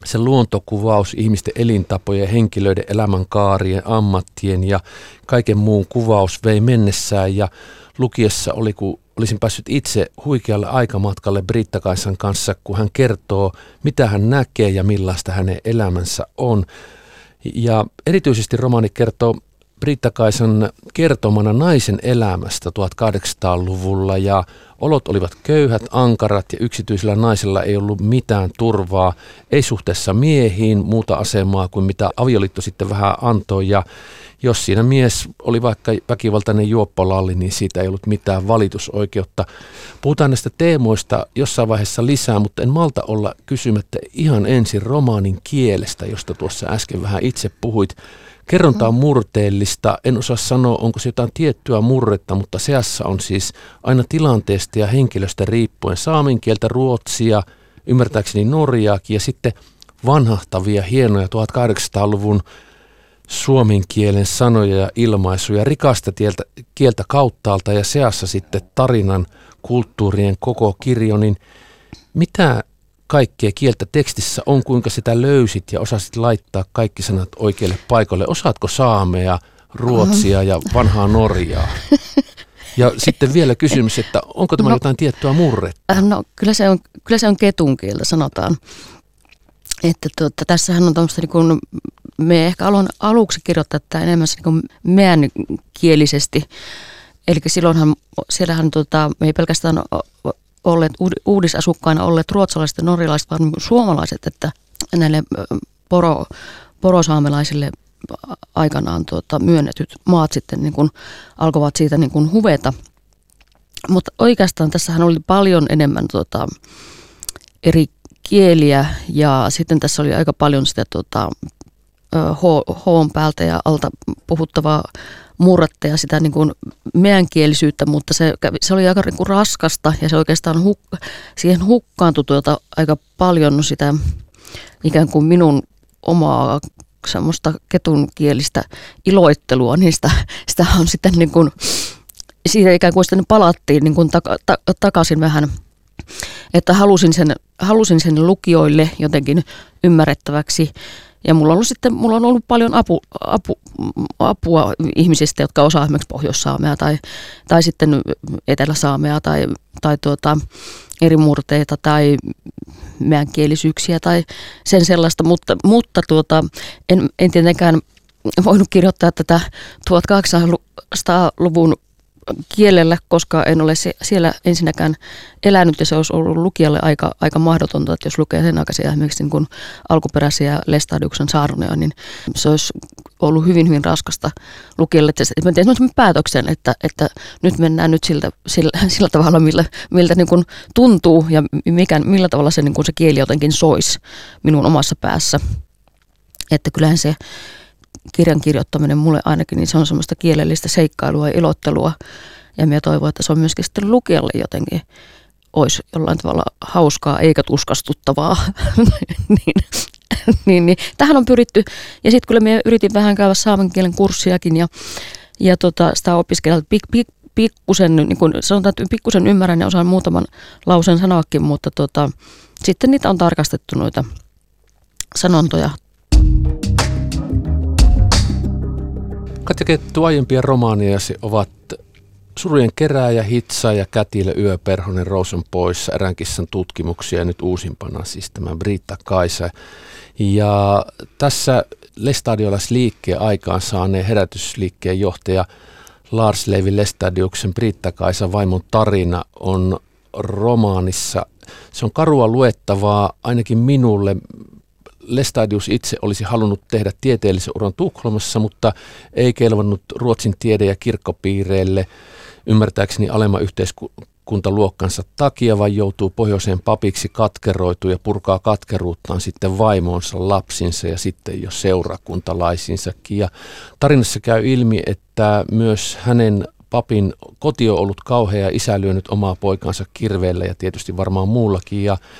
se luontokuvaus, ihmisten elintapojen, henkilöiden elämänkaarien, ammattien ja kaiken muun kuvaus vei mennessään ja lukiessa oli, kun olisin päässyt itse huikealle aikamatkalle Britta-Kaisan kanssa, kun hän kertoo, mitä hän näkee ja millaista hänen elämänsä on. Ja erityisesti romaani kertoo Britta-Kaisan kertomana naisen elämästä 1800-luvulla ja olot olivat köyhät, ankarat ja yksityisellä naisella ei ollut mitään turvaa, ei suhteessa miehiin muuta asemaa kuin mitä avioliitto sitten vähän antoi ja jos siinä mies oli vaikka väkivaltainen juoppolalli, niin siitä ei ollut mitään valitusoikeutta. Puhutaan näistä teemoista jossain vaiheessa lisää, mutta en malta olla kysymättä ihan ensin romaanin kielestä, josta tuossa äsken vähän itse puhuit. Kerronta on murteellista, en osaa sanoa, onko se jotain tiettyä murretta, mutta seassa on siis aina tilanteesta ja henkilöstä riippuen saamen kieltä, ruotsia, ymmärtääkseni norjaakin ja sitten vanhahtavia, hienoja 1800-luvun suomen kielen sanoja ja ilmaisuja, rikasta kieltä kauttaalta ja seassa sitten tarinan, kulttuurien koko kirjo, niin mitä kaikkea kieltä tekstissä on, kuinka sitä löysit ja osasit laittaa kaikki sanat oikealle paikalle? Osaatko saamea, ruotsia ja vanhaa Norjaa? Ja sitten vielä kysymys, että onko tämä jotain tiettyä murretta? No kyllä se on ketun kieltä, sanotaan. Että tässähän on tämmöistä, niin kuin, me ehkä aloin aluksi kirjoittaa tätä enemmän niin meänkielisesti. Eli siellähän me ei pelkästään olleet uudisasukkaina olleet ruotsalaiset ja norjalaiset, vaan suomalaiset, että näille porosaamelaisille aikanaan myönnetyt maat sitten niin kuin alkoivat siitä niin kuin huveta. Mutta oikeastaan tässähän oli paljon enemmän eri kieliä ja sitten tässä oli aika paljon sitä hoon päältä ja alta puhuttavaa murretta ja sitä niin kuin meänkielisyyttä, mutta se oli aika niin kuin raskasta ja se oikeastaan siihen hukkaantui aika paljon sitä ikään kuin minun omaa semmoista ketunkielistä iloittelua, niin sitä on sitten niin kuin, siitä ikään kuin sitten palattiin niin kuin takaisin vähän, että halusin sen lukijoille jotenkin ymmärrettäväksi. Ja mulla on ollut paljon apua ihmisistä, jotka osaa esimerkiksi pohjoissaamea tai sitten eteläsaamea tai eri murteita tai meänkielisyyksiä tai sen sellaista, mutta en tietenkään voinut kirjoittaa tätä 1800-luvun kielellä, koska en ole siellä ensinnäkään elänyt ja se olisi ollut lukijalle aika mahdotonta, että jos lukee sen aikaisia esimerkiksi niin kuin alkuperäisiä Lestadiuksen saarnoja, niin se olisi ollut hyvin, hyvin raskasta lukijalle. Mä tein sellaisen päätöksen, että nyt mennään nyt sillä tavalla, miltä niin kuin tuntuu ja millä tavalla se, niin kuin se kieli jotenkin soisi minun omassa päässä. Että kyllähän se kirjan kirjoittaminen mulle ainakin, niin se on semmoista kielellistä seikkailua ja ilottelua. Ja minä toivon, että se on myöskin sitten lukijalle jotenkin olisi jollain tavalla hauskaa eikä tuskastuttavaa. niin. Tähän on pyritty. Ja sitten kyllä minä yritin vähän käydä saamen kielen kurssiakin ja sitä opiskella pikkusen, niin kuin sanotaan, että pikkusen ymmärrän ja osaan muutaman lauseen sanoakin, mutta sitten niitä on tarkastettu noita sanontoja. Katja Kettu, aiempia romaaneasi ovat Surujen kerääjä, Hitsaaja, Kätilö, Yöperhonen, Rouson poissa, Erään kissan tutkimuksia ja nyt uusimpana siis tämä Britta-Kaisa. Ja tässä lestadiolaisliikkeen aikaan saaneen herätysliikkeen johtaja Lars Levi Lestadiuksen Britta-Kaisan vaimon tarina on romaanissa. Se on karua luettavaa ainakin minulle. Lestadius itse olisi halunnut tehdä tieteellisen uran Tukholmassa, mutta ei kelvannut Ruotsin tiede- ja kirkkopiireille ymmärtääkseni alemman yhteiskuntaluokkansa takia, vaan joutuu pohjoiseen papiksi, katkeroituu ja purkaa katkeruuttaan sitten vaimonsa, lapsinsa ja sitten jo seurakuntalaisinsakin. Ja tarinassa käy ilmi, että myös hänen papin koti on ollut kauhea ja isä lyönyt omaa poikaansa kirveellä ja tietysti varmaan muullakin. Ja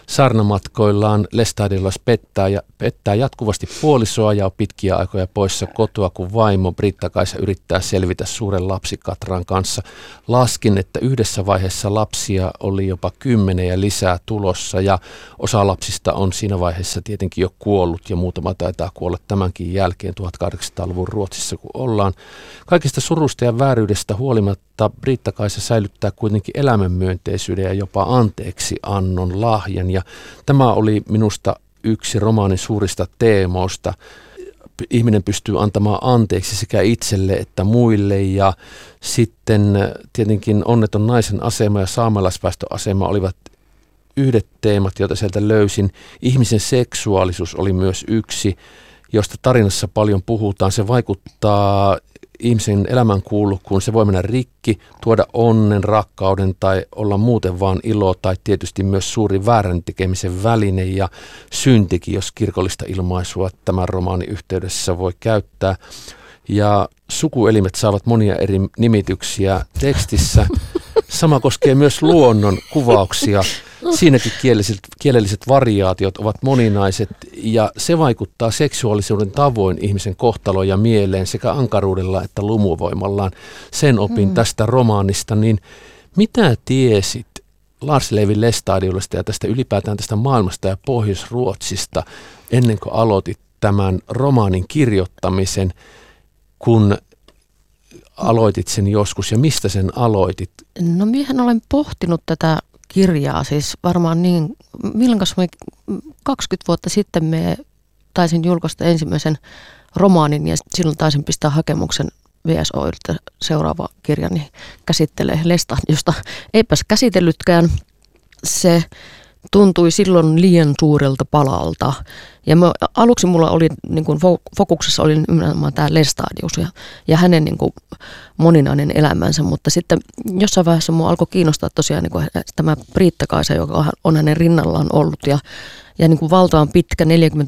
saarnamatkoillaan Lestadioulas pettää jatkuvasti puolisoa ja on pitkiä aikoja poissa kotoa, kun vaimo Britta-Kaisa yrittää selvitä suuren lapsikatran kanssa. Laskin, että yhdessä vaiheessa lapsia oli jopa 10 ja lisää tulossa ja osa lapsista on siinä vaiheessa tietenkin jo kuollut ja muutama taitaa kuolla tämänkin jälkeen 1800-luvun Ruotsissa, kun ollaan. Kaikista surusta ja vääryydestä huolimatta Britta-Kaisa säilyttää kuitenkin elämänmyönteisyyden ja jopa anteeksi annon lahjan. Ja tämä oli minusta yksi romaanin suurista teemoista. Ihminen pystyy antamaan anteeksi sekä itselle että muille, ja sitten tietenkin onneton naisen asema ja saamelaisväestöasema olivat yhdet teemat, joita sieltä löysin. Ihmisen seksuaalisuus oli myös yksi, josta tarinassa paljon puhutaan. Se vaikuttaa ihmisen elämänkulkuun, se voi mennä rikki, tuoda onnen, rakkauden tai olla muuten vaan ilo tai tietysti myös suuri väärän tekemisen väline ja syntikin, jos kirkollista ilmaisua tämän romaanin yhteydessä voi käyttää. Ja sukuelimet saavat monia eri nimityksiä tekstissä. Sama koskee myös luonnon kuvauksia. Siinäkin kielelliset variaatiot ovat moninaiset ja se vaikuttaa seksuaalisuuden tavoin ihmisen kohtaloon ja mieleen sekä ankaruudella että lumuvoimallaan. Sen opin tästä romaanista, niin mitä tiesit Lars Levi Lestadiolasta ja tästä ylipäätään tästä maailmasta ja Pohjois-Ruotsista ennen kuin aloitit tämän romaanin kirjoittamisen, kun aloitit sen joskus ja mistä sen aloitit? No minähän olen pohtinut tätä kirjaa, siis varmaan niin, milloinkas 20 vuotta sitten me taisin julkaista ensimmäisen romaanin ja silloin taisin pistää hakemuksen VSO:lta seuraava kirjani käsittelee Lestadiosta. Eipäs käsitellytkään, se tuntui silloin liian suurelta palalta. Ja aluksi mulla oli niin kuin fokuksessa oli nimenomaan tämä Lestadius ja hänen niin kuin moninainen elämänsä, mutta sitten jossain vaiheessa mua alkoi kiinnostaa tosiaan niin kuin tämä Britta-Kaisa, joka on hänen rinnallaan ollut ja niin kuin valtavan pitkä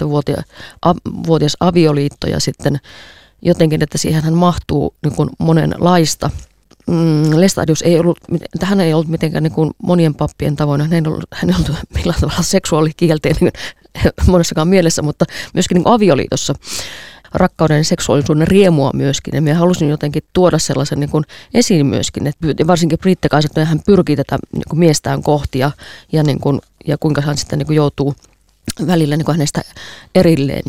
40-vuotias avioliitto ja sitten jotenkin, että siihen hän mahtuu niin kuin monenlaista. Lestadius hän ei ollut mitenkään niin kuin monien pappien tavoin, hän ei ollut millään tavalla seksuaalikielteinen monessakaan mielessä, mutta myöskin niin kuin avioliitossa rakkauden ja seksuaalisuuden riemua myöskin. Ja minä halusin jotenkin tuoda sellaisen niin kuin esiin myöskin, että varsinkin Britta-Kaisa, että hän pyrkii tätä niin kuin miestään kohti ja kuinka hän sitten niin kuin joutuu välillä niin kuin hänestä erilleen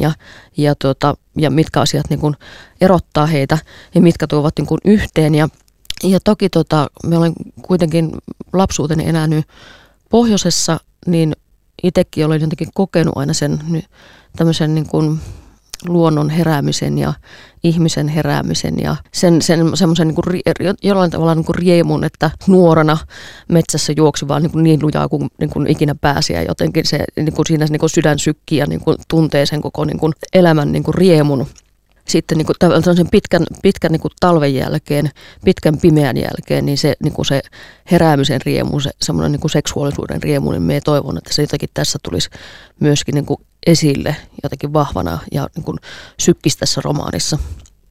ja mitkä asiat niin kuin erottaa heitä ja mitkä tuovat niin kuin yhteen. Ja toki me olen kuitenkin lapsuuteni elänyt pohjoisessa, niin itsekin olen jotenkin kokenut aina sen tämmöisen niin kuin luonnon heräämisen ja ihmisen heräämisen ja sen semmoisen niin kuin jollain tavalla niin kuin riemun, että nuorana metsässä juoksi vaan niin lujaa kuin ikinä pääsi ja jotenkin se niin kuin siinä niin kuin sydän sykkii ja niin kuin tuntee sen koko niin kuin elämän niin kuin riemun. Sitten niin kuin pitkän niin kuin talven jälkeen, pitkän pimeän jälkeen, niin se heräämisen riemu, se semmoinen niin kuin seksuaalisuuden riemu, niin minä toivon, että se jotenkin tässä tulisi myöskin niin kuin esille jotenkin vahvana ja niin kuin sykkisi tässä romaanissa.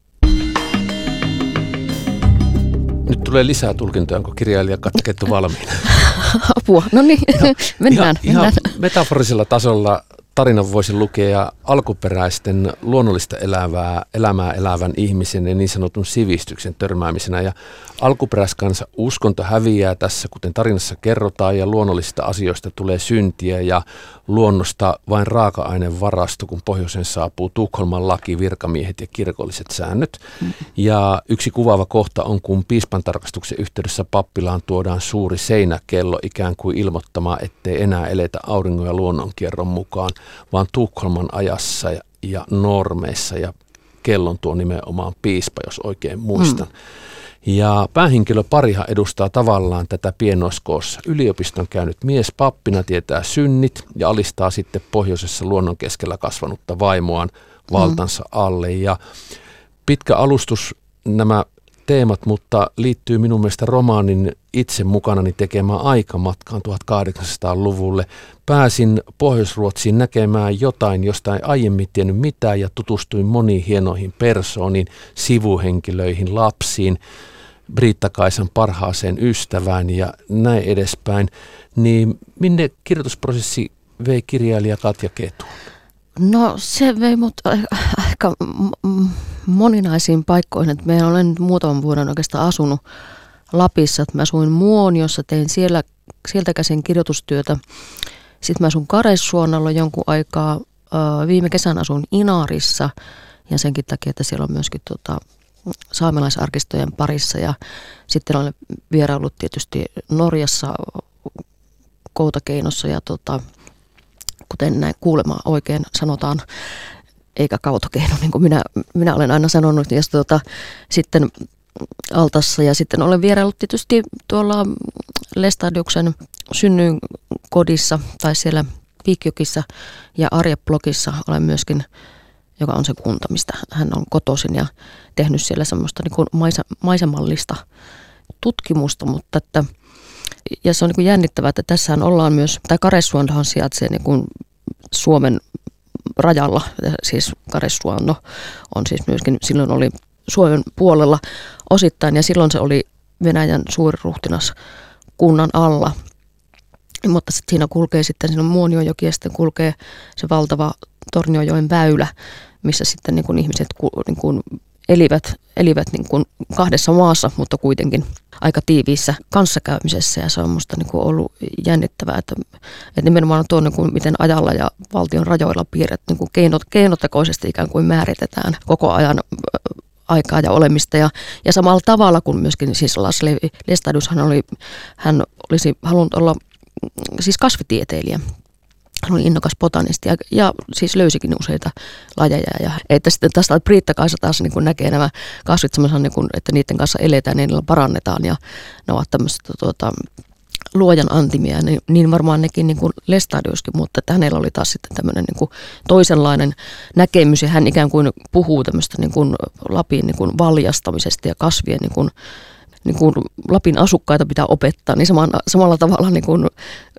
Nyt tulee lisää tulkintoja, onko kirjailija katkettu valmiina? Apua, no niin, mennään. Ihan metaforisella tasolla tarinan voisi lukea alkuperäisten luonnollista elämää elävän ihmisen ja niin sanotun sivistyksen törmäämisenä. Ja alkuperäiskansa uskonto häviää tässä, kuten tarinassa kerrotaan, ja luonnollisista asioista tulee syntiä ja luonnosta vain raaka-ainevarasto, kun pohjoisen saapuu Tukholman laki, virkamiehet ja kirkolliset säännöt. Ja yksi kuvaava kohta on, kun piispan tarkastuksen yhteydessä pappilaan tuodaan suuri seinäkello ikään kuin ilmoittamaan, ettei enää eletä auringon ja luonnonkierron mukaan, vaan Tukholman ajassa ja normeissa, ja kellon tuo nimenomaan piispa, jos oikein muistan. Ja päähenkilö parihan edustaa tavallaan tätä pienoiskoossa yliopiston käynyt mies pappina, tietää synnit ja alistaa sitten pohjoisessa luonnon keskellä kasvanutta vaimoaan valtansa alle. Ja pitkä alustus nämä teemat, mutta liittyy minun mielestä romaanin itse mukanani tekemään aikamatkaan 1800-luvulle. Pääsin Pohjois-Ruotsiin näkemään jotain, josta ei aiemmin tiennyt mitään, ja tutustuin moniin hienoihin persooniin, sivuhenkilöihin, lapsiin, Britta-Kaisan parhaaseen ystävään ja näin edespäin. Niin minne kirjoitusprosessi vei kirjailija Katja Ketuun? No se vei mut aika moninaisiin paikkoihin. Että meillä olen nyt muutaman vuoden oikeastaan asunut Lapissa. Että mä asuin Muoniossa, tein sieltä käsin kirjoitustyötä. Sitten mä asun Karesuonalla jonkun aikaa. Viime kesän asun Inarissa ja senkin takia, että siellä on myöskin saamelaisarkistojen parissa. Ja sitten olen vieraillut tietysti Norjassa Koutakeinossa ja kuten näin kuulemma oikein sanotaan, eikä Kautokeino, niin kuin minä olen aina sanonut. Ja sitten Altassa ja sitten olen vieraillut tietysti tuolla Lestadiuksen synnyinkodissa tai siellä Viikjokissa ja Arjeblogissa olen myöskin, joka on se kunta, mistä hän on kotoisin ja tehnyt siellä semmoista niin kuin maisemallista tutkimusta, mutta ja se on niin kuin jännittävää, että tässähän ollaan myös, tai Karesuonhan sijaitsee niin kuin Suomen rajalla, siis Karesuonno on siis myöskin, silloin oli Suomen puolella osittain ja silloin se oli Venäjän suuriruhtinas kunnan alla. Mutta sitten siinä kulkee siinä Muonionjoki ja sitten kulkee se valtava Tornionjoen väylä, missä sitten niin kuin ihmiset niin kuin elivät niin kuin kahdessa maassa, mutta kuitenkin aika tiiviissä kanssakäymisessä. Ja se on musta niin kuin ollut jännittävää, että nimenomaan tuo, niin kuin miten ajalla ja valtion rajoilla piirret niin kuin keinotekoisesti ikään kuin määritetään koko ajan aikaa ja olemista. Ja samalla tavalla kuin myöskin siis Laszlo Lestadius, hän olisi halunnut olla siis kasvitieteilijä. Hän oli innokas botanisti ja siis löysikin useita lajeja. Ja että sitten tästä Priitta-Kaisa taas niin kuin näkee nämä kasvit semmoisen, niin kuin, että niiden kanssa eletään ja niillä parannetaan. Ja ne ovat tämmöistä luojan antimia, niin varmaan nekin niin kuin Lestadiuskin, mutta että hänellä oli taas sitten tämmöinen niin kuin toisenlainen näkemys. Ja hän ikään kuin puhuu tämmöistä niin kuin Lapin niin kuin valjastamisesta ja kasvien niin kuin Lapin asukkaita pitää opettaa, niin samalla tavalla niin kuin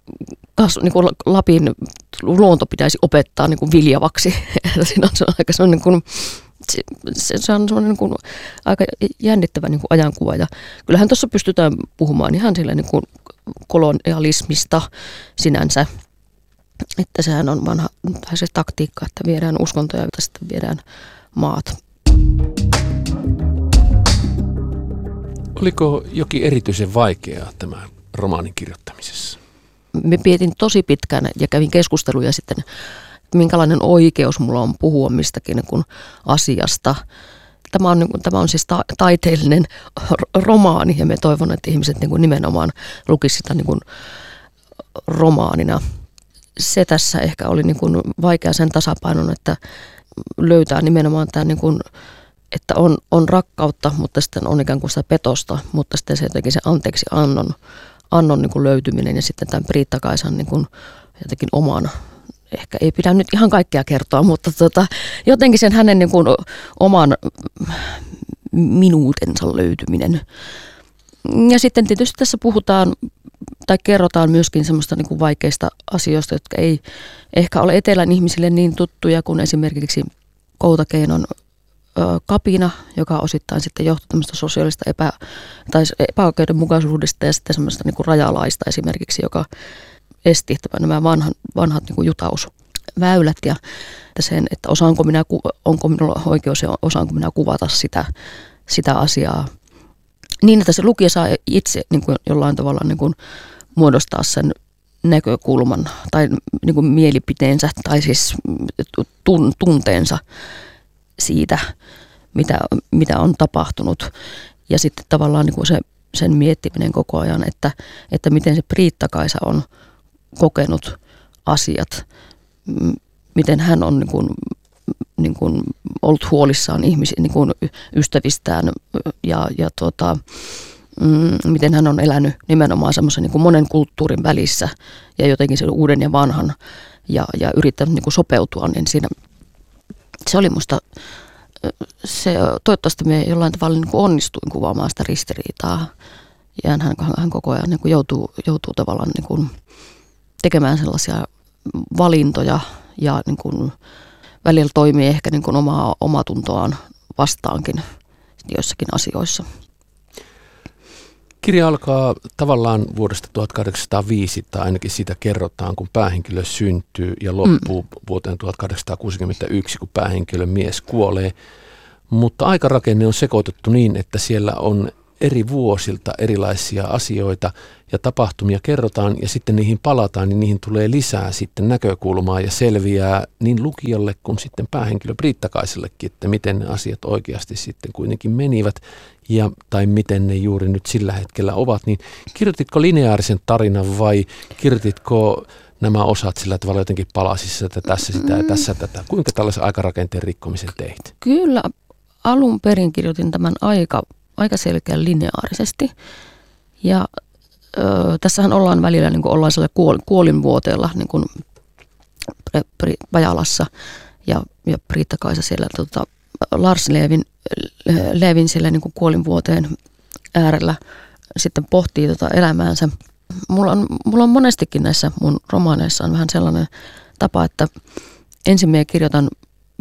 Lapin luonto pitäisi opettaa niin kuin viljavaksi. Se on aika sellainen, niin kuin, se on sellainen niin kuin aika jännittävä niin kuin ajankuva. Ja kyllähän tuossa pystytään puhumaan ihan sillä niin kuin kolonialismista sinänsä. Että sehän on vanha se taktiikka, että viedään uskontoja ja sitten viedään maat. Oliko jokin erityisen vaikeaa tämän romaanin kirjoittamisessa? Me mietin tosi pitkään ja kävin keskusteluja sitten, minkälainen oikeus mulla on puhua mistäkin niin asiasta. Tämä on siis taiteellinen romaani ja me toivon, että ihmiset niin kuin nimenomaan lukisivat sitä niin kuin romaanina. Se tässä ehkä oli niin kuin vaikea sen tasapainon, että löytää nimenomaan tämä niin kuin, että on rakkautta, mutta sitten on ikään kuin sitä petosta, mutta sitten se jotenkin se anteeksi annon niin kuin löytyminen ja sitten tämän Priitta-Kaisan niin kuin jotenkin oman, ehkä ei pidä nyt ihan kaikkea kertoa, mutta jotenkin sen hänen niin kuin oman minuutensa löytyminen. Ja sitten tietysti tässä puhutaan tai kerrotaan myöskin semmoista niin kuin vaikeista asioista, jotka ei ehkä ole etelän ihmisille niin tuttuja kuin esimerkiksi Koutakeinon kapina, joka osittain sitten johtui tämmöistä sosiaalista epäoikeudenmukaisuudesta ja sitten semmoista niin kuin rajalaista esimerkiksi, joka esti nämä vanhat niin kuin jutausväylät ja sen, että onko minulla oikeus ja osaanko minä kuvata sitä asiaa niin, että se lukija saa itse niin kuin jollain tavalla niin kuin muodostaa sen näkökulman tai niin kuin mielipiteensä tai siis tunteensa siitä, mitä on tapahtunut. Ja sitten tavallaan niin kuin sen miettiminen koko ajan, että miten se Priitta-Kaisa on kokenut asiat, miten hän on niin kuin ollut huolissaan niin kuin ystävistään ja miten hän on elänyt nimenomaan semmoisen niin kuin monen kulttuurin välissä ja jotenkin sen uuden ja vanhan ja yrittänyt niin kuin sopeutua, niin siinä se oli musta, toivottavasti me jollain tavalla niin kuin onnistuin kuvaamaan sitä ristiriitaa ja hän koko ajan niin kuin joutuu tavallaan niin kuin tekemään sellaisia valintoja ja niin kuin välillä toimii ehkä niin kuin omaa omatuntoaan vastaankin joissakin asioissa. Kirja alkaa tavallaan vuodesta 1805, tai ainakin siitä kerrotaan, kun päähenkilö syntyy, ja loppuu vuoteen 1861, kun päähenkilön mies kuolee. Mutta aikarakenne on sekoitettu niin, että siellä on eri vuosilta erilaisia asioita ja tapahtumia kerrotaan, ja sitten niihin palataan, niin niihin tulee lisää sitten näkökulmaa ja selviää niin lukijalle kuin sitten päähenkilö Priittakaisellekin, että miten ne asiat oikeasti sitten kuitenkin menivät tai miten ne juuri nyt sillä hetkellä ovat. Niin kirjoititko lineaarisen tarinan vai kirjoititko nämä osat sillä tavalla jotenkin palasissa, että tässä sitä ja tässä tätä? Kuinka tällaisen aikarakenteen rikkomisen teit? Kyllä alun perin kirjoitin tämän aika selkeän lineaarisesti. Ja tässähän ollaan välillä, niin kuin ollaan siellä kuolinvuoteella niin kuin Pajalassa ja Priitta-Kaisa siellä Lars Levin siellä niin kuin kuolinvuoteen äärellä sitten pohtii elämäänsä. Mulla on monestikin näissä mun romaaneissa on vähän sellainen tapa, että ensin minä kirjoitan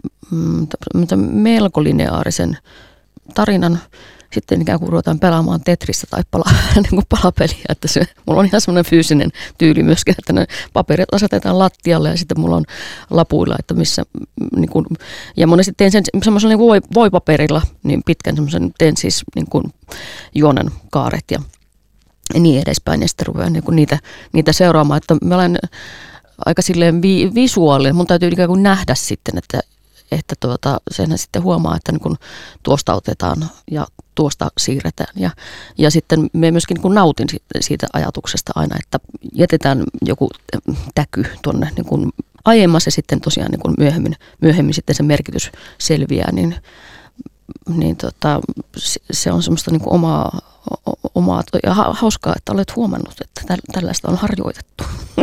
melko lineaarisen tarinan, sitten ikään kuin ruvetaan pelaamaan Tetristä tai niin palapeliä. Että mulla on ihan semmoinen fyysinen tyyli myöskin, että ne paperit asetetaan lattialle ja sitten mulla on lapuilla, että missä, niin kuin, ja monesti teen sen semmoisella niin voipaperilla, niin pitkän semmoisen, teen siis niin kuin juonen kaaret ja niin edespäin, ja sitten ruvetaan niin kuin niitä seuraamaan, että mä olen aika silleen visuaalinen, mun täytyy ikään kuin nähdä sitten, että senhän sitten huomaa, että niin kun tuosta otetaan ja tuosta siirretään. Ja sitten me myöskin niin kun nautin siitä ajatuksesta aina, että jätetään joku täky tuonne niin kun aiemmassa ja sitten tosiaan niin kun myöhemmin sitten se merkitys selviää, niin se on semmoista niin kun omaa ja hauskaa, että olet huomannut, että tällaista on harjoitettu.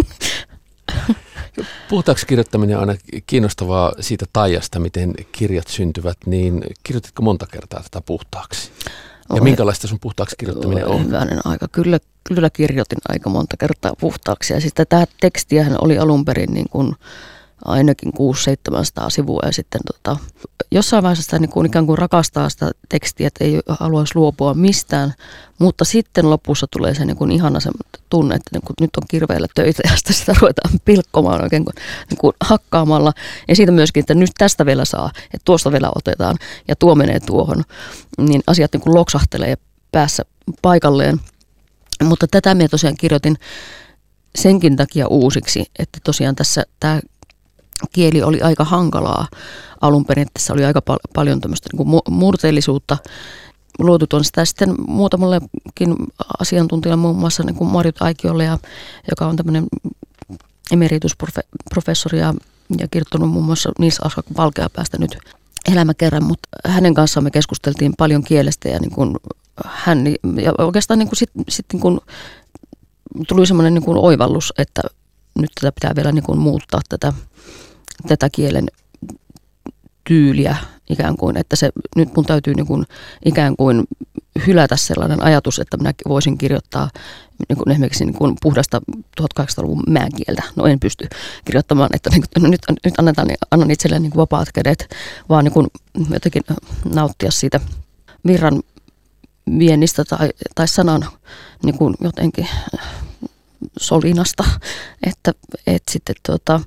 Puhutaaksi kirjoittaminen on aina kiinnostavaa siitä taijasta, miten kirjat syntyvät, niin kirjoititko monta kertaa tätä puhtaaksi? Ja minkälaista sun puhtaaksi kirjoittaminen on? Hyvänen aika. Kyllä kirjoitin aika monta kertaa puhtaaksi. Ja sitten tämä tekstiähän oli alun perin niin kuin ainakin 600-700 sivua ja sitten jossain vaiheessa sitä niin kuin ikään kuin rakastaa sitä tekstiä, että ei haluaisi luopua mistään, mutta sitten lopussa tulee se niin kuin ihana se tunne, että niin kuin nyt on kirveellä töitä ja sitä ruvetaan pilkkomaan oikein niin kuin hakkaamalla ja siitä myöskin, että nyt tästä vielä saa, että tuosta vielä otetaan ja tuo menee tuohon, niin asiat niin kuin loksahtelee päässä paikalleen, mutta tätä minä tosiaan kirjoitin senkin takia uusiksi, että tosiaan tässä tämä kieli oli aika hankalaa alun perin, tässä oli aika paljon tämmöistä niin kuin murteellisuutta. Luotu on sitä sitten muutamallekin asiantuntijalle, muun muassa niin kuin Marjut Aikiolle, joka on tämmöinen emeritusprofessori ja kirjoittanut muun muassa Nils Aslak Valkeapäästä nyt elämäkerran, mutta hänen kanssaan me keskusteltiin paljon kielestä ja, niin kuin ja oikeastaan niin kuin sit niin kuin tuli semmoinen niin kuin oivallus, että nyt tätä pitää vielä niin kuin muuttaa tätä kielen tyyliä ikään kuin, että nyt mun täytyy niin kuin ikään kuin hylätä sellainen ajatus, että minä voisin kirjoittaa niin kuin esimerkiksi niin kuin puhdasta 1800-luvun määnkieltä. No en pysty kirjoittamaan, että niin kuin, nyt annan itselleen niin kuin vapaat kädet, vaan niin kuin jotenkin nauttia siitä virran viennistä tai sanan niin kuin jotenkin solinasta, että sitten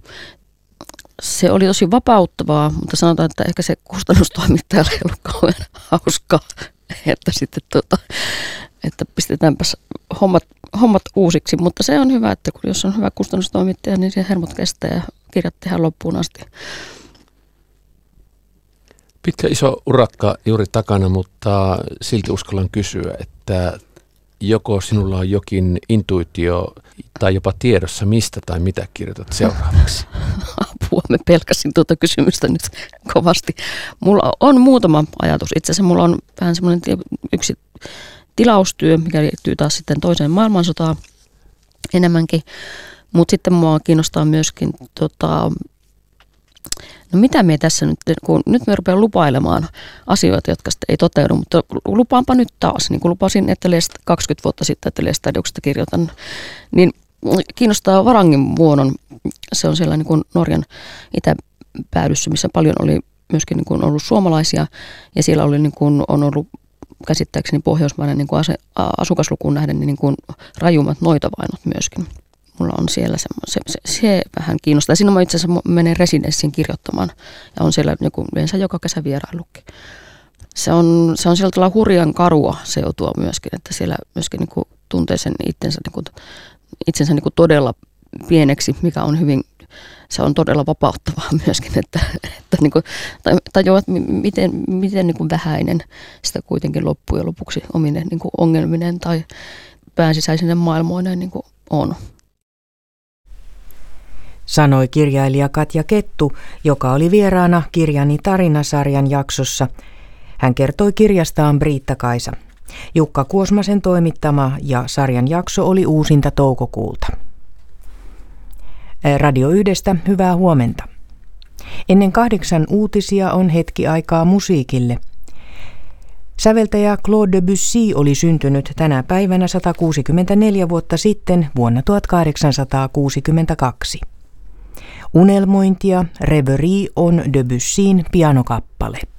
se oli tosi vapauttavaa, mutta sanotaan, että ehkä se kustannustoimittajalle ei ollut kauhean hauskaa, että sitten että pistetäänpäs hommat uusiksi, mutta se on hyvä, että jos on hyvä kustannustoimittaja, niin se hermot kestää ja kirjat tehdään loppuun asti. Pitkä iso urakka juuri takana, mutta silti uskallan kysyä, että joko sinulla on jokin intuitio tai jopa tiedossa, mistä tai mitä kirjoitat seuraavaksi? Apua, me pelkäsin tuota kysymystä nyt kovasti. Mulla on muutama ajatus. Itse asiassa mulla on vähän semmoinen yksi tilaustyö, mikä liittyy taas sitten toiseen maailmansotaan enemmänkin. Mutta sitten mua kiinnostaa myöskin, no mitä me tässä nyt me rupean lupailemaan asioita, jotka sitten ei toteudu, mutta lupaanpa nyt taas, niin kuin lupasin, että 20 vuotta sitten, että Lestadiuksesta kirjoitan, niin kiinnostaa Varangin vuonon. Se on siellä niin kuin Norjan itäpäädyssä, missä paljon oli myöskin niin kuin ollut suomalaisia ja siellä oli niin kuin, on ollut käsittääkseni pohjoismainen niin kuin asukaslukuun nähden niin kuin rajummat noitavainot myöskin. Mulla on siellä se vähän kiinnostaa. Siinä mä itse asiassa menen residenssiin kirjoittamaan ja on siellä yleensä joka kesä vieraillutkin. Se on sillä tavalla hurjan karua seutua myöskin, että siellä myöskin niin kuin tuntee sen itsensä niin kuin todella pieneksi, mikä on hyvin, se on todella vapauttavaa myöskin, että niin kuin, tajuaa, miten niin kuin vähäinen sitä kuitenkin loppujen lopuksi omine niin kuin ongelminen tai päänsisäisinen maailmoinen niin kuin on. Sanoi kirjailija Katja Kettu, joka oli vieraana Kirjani tarinasarjan jaksossa. Hän kertoi kirjastaan Briitta-Kaisa. Jukka Kuosmasen toimittama ja sarjan jakso oli uusinta toukokuulta. Radio 1:stä hyvää huomenta. Ennen 8 uutisia on hetki aikaa musiikille. Säveltäjä Claude Debussy oli syntynyt tänä päivänä 164 vuotta sitten vuonna 1862. Unelmointia Reverie on Debussyn pianokappale.